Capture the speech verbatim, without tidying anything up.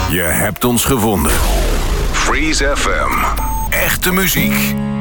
Je hebt ons gevonden. Freeze F M. Echte muziek